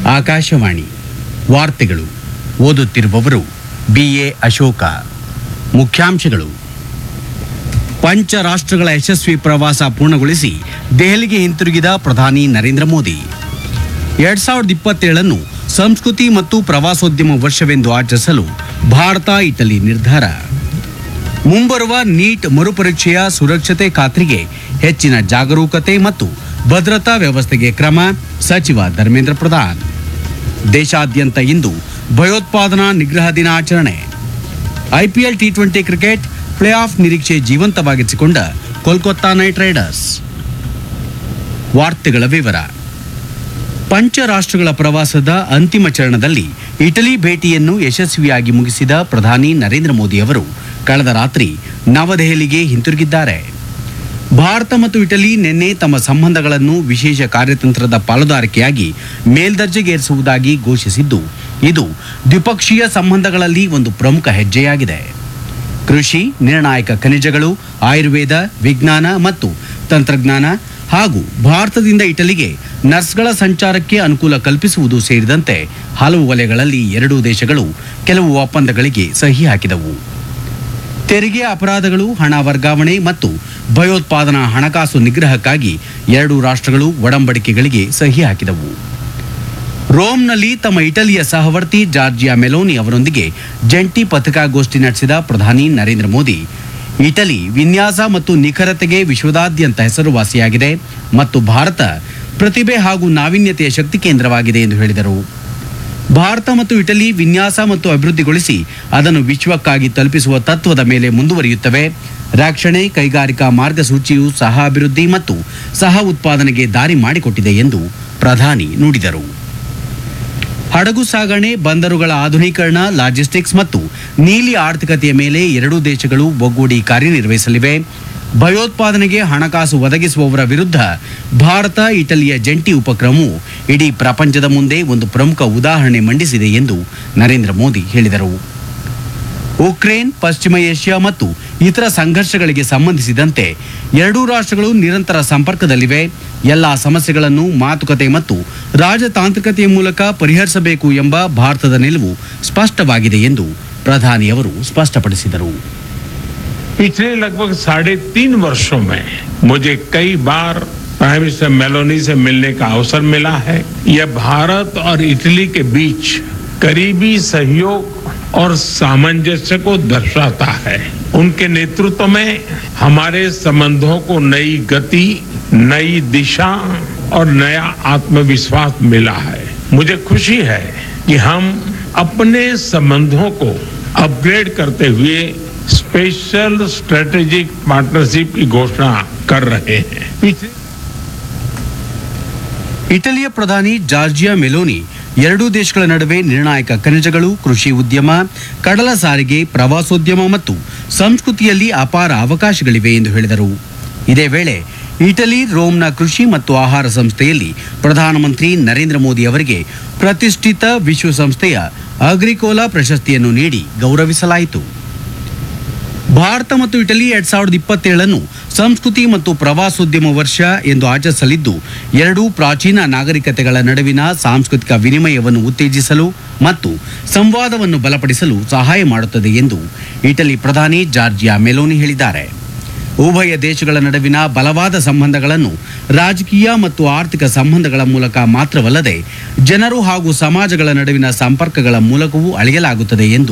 ಆಕಾಶವಾಣಿ ವಾರ್ತೆಗಳು ಓದುತ್ತಿರುವವರು BA ಅಶೋಕ. ಮುಖ್ಯಾಂಶಗಳು: ಪಂಚ ರಾಷ್ಟ್ರಗಳ ಯಶಸ್ವಿ ಪ್ರವಾಸ ಪೂರ್ಣಗೊಳಿಸಿ ದೆಹಲಿಗೆ ಹಿಂತಿರುಗಿದ ಪ್ರಧಾನಿ ನರೇಂದ್ರ ಮೋದಿ. 2027 ಸಂಸ್ಕೃತಿ ಮತ್ತು ಪ್ರವಾಸೋದ್ಯಮ ವರ್ಷವೆಂದು ಆಚರಿಸಲು ಭಾರತ ಇಟಲಿ ನಿರ್ಧಾರ. ಮುಂಬರುವ ನೀಟ್ ಮರುಪರೀಕ್ಷೆಯ ಸುರಕ್ಷತೆ ಖಾತ್ರಿಗೆ ಹೆಚ್ಚಿನ ಜಾಗರೂಕತೆ ಮತ್ತು ಭದ್ರತಾ ವ್ಯವಸ್ಥೆಗೆ ಕ್ರಮ, ಸಚಿವ ಧರ್ಮೇಂದ್ರ ಪ್ರಧಾನ್. ದೇಶಾದ್ಯಂತ ಇಂದು ಭಯೋತ್ಪಾದನಾ ನಿಗ್ರಹ ದಿನಾಚರಣೆ. IPL T20 cricket play of ನಿರೀಕ್ಷೆ ಜೀವಂತವಾಗಿಸಿಕೊಂಡ ಕೋಲ್ಕತ್ತಾ ನೈಟ್ ರೈಡರ್ಸ್. ವಾರ್ತೆಗಳ ವಿವರ. ಪಂಚ ರಾಷ್ಟ್ರಗಳ ಪ್ರವಾಸದ ಅಂತಿಮ ಚರಣದಲ್ಲಿ ಇಟಲಿ ಭೇಟಿಯನ್ನು ಯಶಸ್ವಿಯಾಗಿ ಮುಗಿಸಿದ ಪ್ರಧಾನಿ ನರೇಂದ್ರ ಮೋದಿ ಅವರು ಕಳೆದ ರಾತ್ರಿ ನವದೆಹಲಿಗೆ ಹಿಂತಿರುಗಿದ್ದಾರೆ. ಭಾರತ ಮತ್ತು ಇಟಲಿ ನಿನ್ನೆ ತಮ್ಮ ಸಂಬಂಧಗಳನ್ನು ವಿಶೇಷ ಕಾರ್ಯತಂತ್ರದ ಪಾಲುದಾರಿಕೆಯಾಗಿ ಮೇಲ್ದರ್ಜೆಗೇರಿಸುವುದಾಗಿ ಘೋಷಿಸಿದ್ದು, ಇದು ದ್ವಿಪಕ್ಷೀಯ ಸಂಬಂಧಗಳಲ್ಲಿ ಒಂದು ಪ್ರಮುಖ ಹೆಜ್ಜೆಯಾಗಿದೆ. ಕೃಷಿ, ನಿರ್ಣಾಯಕ ಖನಿಜಗಳು, ಆಯುರ್ವೇದ, ವಿಜ್ಞಾನ ಮತ್ತು ತಂತ್ರಜ್ಞಾನ ಹಾಗೂ ಭಾರತದಿಂದ ಇಟಲಿಗೆ ನರ್ಸ್ಗಳ ಸಂಚಾರಕ್ಕೆ ಅನುಕೂಲ ಕಲ್ಪಿಸುವುದು ಸೇರಿದಂತೆ ಹಲವು ವಲಯಗಳಲ್ಲಿ ಎರಡೂ ದೇಶಗಳು ಕೆಲವು ಒಪ್ಪಂದಗಳಿಗೆ ಸಹಿ ಹಾಕಿದವು. ತೆರಿಗೆ ಅಪರಾಧಗಳು, ಹಣ ವರ್ಗಾವಣೆ ಮತ್ತು ಭಯೋತ್ಪಾದನಾ ಹಣಕಾಸು ನಿಗ್ರಹಕ್ಕಾಗಿ ಎರಡೂ ರಾಷ್ಟ್ರಗಳು ಒಡಂಬಡಿಕೆಗಳಿಗೆ ಸಹಿ ಹಾಕಿದವು. ರೋಮ್ನಲ್ಲಿ ತಮ್ಮ ಇಟಲಿಯ ಸಹವರ್ತಿ ಜಾರ್ಜಿಯಾ ಮೆಲೋನಿ ಅವರೊಂದಿಗೆ ಜಂಟಿ ಪತ್ರಿಕಾಗೋಷ್ಠಿ ನಡೆಸಿದ ಪ್ರಧಾನಿ ನರೇಂದ್ರ ಮೋದಿ, ಇಟಲಿ ವಿನ್ಯಾಸ ಮತ್ತು ನಿಖರತೆಗೆ ವಿಶ್ವದಾದ್ಯಂತ ಹೆಸರುವಾಸಿಯಾಗಿದೆ ಮತ್ತು ಭಾರತ ಪ್ರತಿಭೆ ಹಾಗೂ ನಾವೀನ್ಯತೆಯ ಶಕ್ತಿ ಕೇಂದ್ರವಾಗಿದೆ ಎಂದು ಹೇಳಿದರು. ಭಾರತ ಮತ್ತು ಇಟಲಿ ವಿನ್ಯಾಸ ಮತ್ತು ಅಭಿವೃದ್ಧಿಗೊಳಿಸಿ ಅದನ್ನು ವಿಶ್ವಕ್ಕಾಗಿ ತಲುಪಿಸುವ ತತ್ವದ ಮೇಲೆ ಮುಂದುವರಿಯುತ್ತವೆ. ರಕ್ಷಣೆ, ಕೈಗಾರಿಕಾ ಮಾರ್ಗಸೂಚಿಯು ಸಹ ಅಭಿವೃದ್ಧಿ ಮತ್ತು ಸಹ ಉತ್ಪಾದನೆಗೆ ದಾರಿ ಮಾಡಿಕೊಟ್ಟಿದೆ ಎಂದು ಪ್ರಧಾನಿ ನುಡಿದರು. ಹಡಗು ಸಾಗಣೆ, ಬಂದರುಗಳ ಆಧುನೀಕರಣ, ಲಾಜಿಸ್ಟಿಕ್ಸ್ ಮತ್ತು ನೀಲಿ ಆರ್ಥಿಕತೆಯ ಮೇಲೆ ಎರಡೂ ದೇಶಗಳು ಒಗ್ಗೂಡಿ ಕಾರ್ಯನಿರ್ವಹಿಸಲಿವೆ. ಭಯೋತ್ಪಾದನೆಗೆ ಹಣಕಾಸು ಒದಗಿಸುವವರ ವಿರುದ್ಧ ಭಾರತ ಇಟಲಿಯ ಜಂಟಿ ಉಪಕ್ರಮವು ಇಡೀ ಪ್ರಪಂಚದ ಮುಂದೆ ಒಂದು ಪ್ರಮುಖ ಉದಾಹರಣೆ ಮಂಡಿಸಿದೆ ಎಂದು ನರೇಂದ್ರ ಮೋದಿ ಹೇಳಿದರು. ಉಕ್ರೇನ್, ಪಶ್ಚಿಮ ಏಷ್ಯಾ ಮತ್ತು ಇತರ ಸಂಘರ್ಷಗಳಿಗೆ ಸಂಬಂಧಿಸಿದಂತೆ ಎರಡೂ ರಾಷ್ಟ್ರಗಳು ನಿರಂತರ ಸಂಪರ್ಕದಲ್ಲಿವೆ. ಎಲ್ಲಾ ಸಮಸ್ಯೆಗಳನ್ನು ಮಾತುಕತೆ ಮತ್ತು ರಾಜತಾಂತ್ರಿಕತೆಯ ಮೂಲಕ ಪರಿಹರಿಸಬೇಕು ಎಂಬ ಭಾರತದ ನಿಲುವು ಸ್ಪಷ್ಟವಾಗಿದೆ ಎಂದು ಪ್ರಧಾನಿ ಅವರು ಸ್ಪಷ್ಟಪಡಿಸಿದರು. पिछले लगभग 3.5 वर्षों में मुझे कई बार प्राइम मिनिस्टर मेलोनी से मिलने का अवसर मिला है. यह भारत और इटली के बीच करीबी सहयोग और सामंजस्य को दर्शाता है. उनके नेतृत्व में हमारे संबंधों को नई गति, नई दिशा और नया आत्मविश्वास मिला है. मुझे खुशी है कि हम अपने संबंधों को अपग्रेड करते हुए स्पेशल स्ट्रेटेजिक पार्टनरशिप की घोषणा कर रहे हैं. ಇಟಲಿಯ ಪ್ರಧಾನಿ ಜಾರ್ಜಿಯಾ ಮೆಲೋನಿ ಎರಡೂ ದೇಶಗಳ ನಡುವೆ ನಿರ್ಣಾಯಕ ಖನಿಜಗಳು, ಕೃಷಿ ಉದ್ಯಮ, ಕಡಲ ಸಾರಿಗೆ, ಪ್ರವಾಸೋದ್ಯಮ ಮತ್ತು ಸಂಸ್ಕೃತಿಯಲ್ಲಿ ಅಪಾರ ಅವಕಾಶಗಳಿವೆ ಎಂದು ಹೇಳಿದರು. ಇದೇ ವೇಳೆ ಇಟಲಿ ರೋಮ್ನ ಕೃಷಿ ಮತ್ತು ಆಹಾರ ಸಂಸ್ಥೆಯಲ್ಲಿ ಪ್ರಧಾನಮಂತ್ರಿ ನರೇಂದ್ರ ಮೋದಿ ಅವರಿಗೆ ಪ್ರತಿಷ್ಠಿತ ವಿಶ್ವಸಂಸ್ಥೆಯ ಅಗ್ರಿಕೋಲಾ ಪ್ರಶಸ್ತಿಯನ್ನು ನೀಡಿ ಗೌರವಿಸಲಾಯಿತು. ಭಾರತ ಮತ್ತು ಇಟಲಿ 2027 ಸಂಸ್ಕೃತಿ ಮತ್ತು ಪ್ರವಾಸೋದ್ಯಮ ವರ್ಷ ಎಂದು ಆಚರಿಸಲಿದ್ದು, ಎರಡೂ ಪ್ರಾಚೀನ ನಾಗರಿಕತೆಗಳ ನಡುವಿನ ಸಾಂಸ್ಕೃತಿಕ ವಿನಿಮಯವನ್ನು ಉತ್ತೇಜಿಸಲು ಮತ್ತು ಸಂವಾದವನ್ನು ಬಲಪಡಿಸಲು ಸಹಾಯ ಮಾಡುತ್ತದೆ ಎಂದು ಇಟಲಿ ಪ್ರಧಾನಿ ಜಾರ್ಜಿಯಾ ಮೆಲೋನಿ ಹೇಳಿದ್ದಾರೆ. ಉಭಯ ದೇಶಗಳ ನಡುವಿನ ಬಲವಾದ ಸಂಬಂಧಗಳನ್ನು ರಾಜಕೀಯ ಮತ್ತು ಆರ್ಥಿಕ ಸಂಬಂಧಗಳ ಮೂಲಕ ಮಾತ್ರವಲ್ಲದೆ ಜನರು ಹಾಗೂ ಸಮಾಜಗಳ ನಡುವಿನ ಸಂಪರ್ಕಗಳ ಮೂಲಕವೂ ಅಳೆಯಲಾಗುತ್ತದೆ ಎಂದು